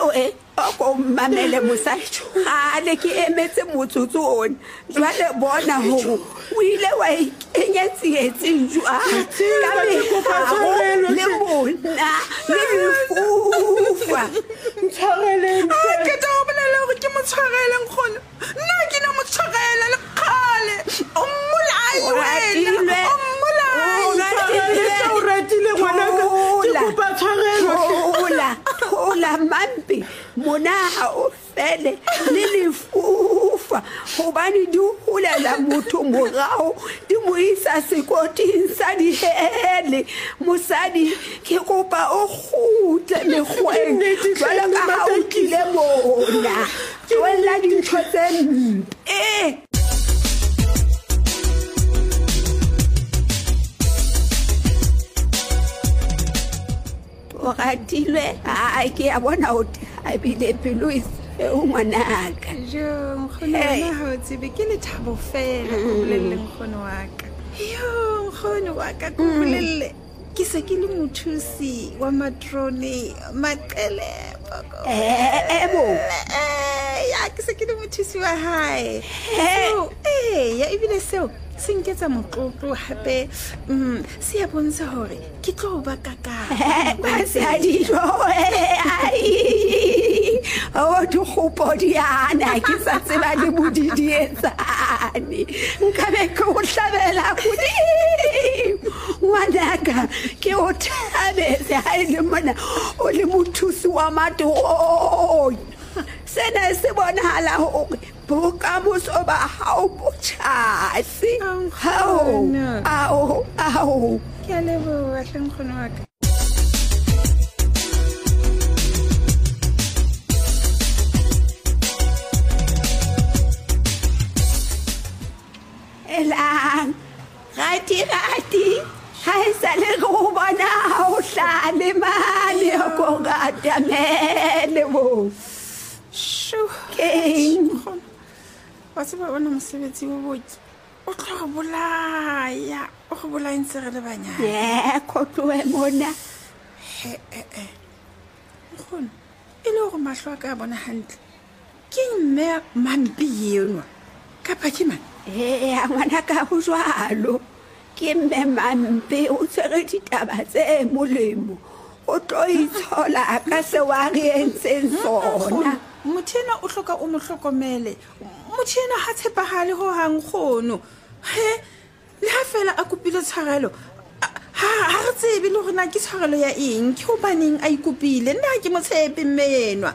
Ako mamele mosadi gale ke emetse motsotso one jwale bona ho o ile wa ikenya tsietsing jwa ka meharo le mona le lefufa ntshwareleng ke tla o bolela hore ke motshwarele nkgono nna ke na motshwarele le kgale o mmolai wena o mmolai o ratile ngwanaka ke kopa tshwarelo hola mampi mona ha o fele le lefufa hobane di holela motho morao di moisa sekoting sa dihele mosadi ke kopa o kgutle mekgweng jwale ka ha o tlile mona tlohella dintho tse mpe o ratilwe ke a bona o habile pelo e o ngwanaka nkgono wena ha o tsebe ke lethabo fela ko bolelle nkgono wa ka nkgono wa ka ko bolelle ke se ke le mothusi wa matrone maqelepo ya ke se ke le mothusi wa hae ya ebile seo se nketsa motlotlo hape se ya bontsha hore ke tlo ba kakang basadijo o dikgopo diana ke sa tseba le modidietsane nkabe ke o hlabela godimo ngwanaka ke o thabetse ha e le mona o le mothusi wa matrone sena se bonahala hore bokamoso ba hao bo tjhatsi ao ke a leboha nkgono wa ka elang rati ha e sale re go bona ha o hlale mane go gatamele bo keng wa tseba bona mosebetsi o botse o tlo go bolaya o go bolaya ntse re le banyane khotloe mona nkgono e le gore mahlo a ka bona hantle ke mme mampi yenwa kapa ke man ngwana ka go jwalo ke mme mampi o tshwere ditaba tse molemo o tlo itshola ka se wa re entseng sona mothena o hloka o mo hlokomele mothena ha tshepahale ho hang khono le ha fela a kopile tshwarelo ha re tsebe le rona ke tshwarelo ya eng ke hobaneng a ikopile nna ke motshepe mmenwa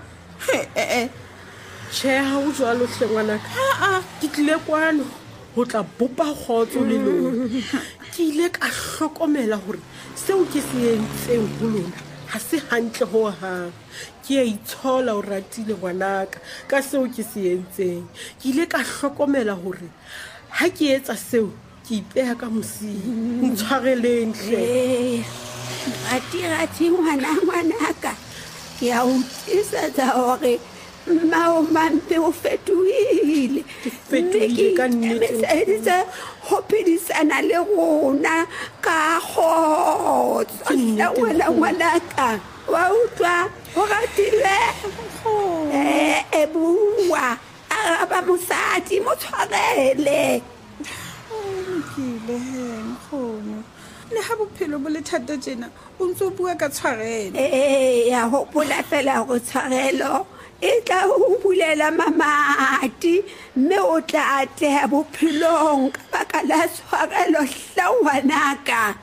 che ha o jwalo hlengwanaka ke tlile kwano ho tla bopa khotso le lona ke ile ka hlokomela hore seo ke se entseng ho lona ha se hantle ho hang ke a itshola o ratile ngwanaka ka seo ke se entseng ke ile ka hlokomela hore ha ke etsa seo ke ipeha ka mosing ntshwareleng hle rati ngwanaka ke a utlwisisa hore mao mampe o fetohile ka nnete ho phedisana le rona ka khotso ngwanaka wa utlwa o ratile bua araba mosadi mo tshwarele kile nkgono le ha bophelo bo le thata tjena o ntse o bua ka tshwarelo ya hopola fela go tshwarelo e tla o bulela mamati mme o tla atleha bophelong ka baka la tshwarelo hlawanaka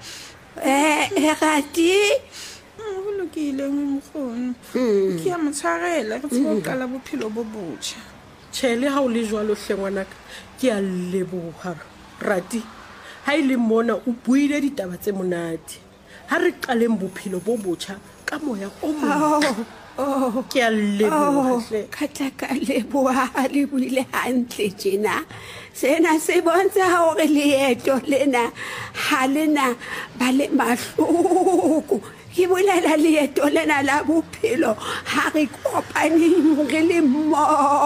rati ho lokile nkgono ke a motshwarela re tsho qala bophelo bo botjha tshele ha o le jwalo hlengwanaka ke a leboha rati ha ile mona o buile ditaba tse monate ha re qaleng bophelo bo botjha ka moya o mo ke a leboha hle ka leboha le buile hantle tjena sena se bontsha hore leeto lena ha lena ba le mahloko ke bolela leeto lena la bophelo ha re kopaneng re le mmoho